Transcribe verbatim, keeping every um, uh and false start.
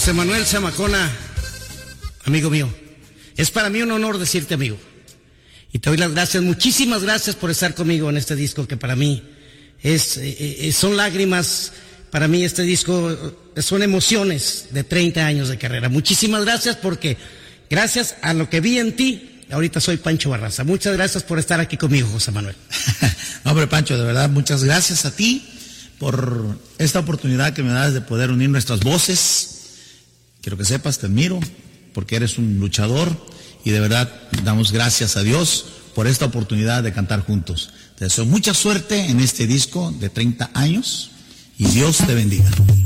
José Manuel Zamacona, amigo mío, es para mí un honor decirte amigo. Y te doy las gracias, muchísimas gracias por estar conmigo en este disco que para mí es, eh, son lágrimas, para mí este disco son emociones de treinta años de carrera. Muchísimas gracias porque gracias a lo que vi en ti, ahorita soy Pancho Barraza. Muchas gracias por estar aquí conmigo, José Manuel. No, hombre, Pancho, de verdad, muchas gracias a ti por esta oportunidad que me das de poder unir nuestras voces. Quiero que sepas, te admiro, porque eres un luchador y de verdad damos gracias a Dios por esta oportunidad de cantar juntos. Te deseo mucha suerte en este disco de treinta años y Dios te bendiga.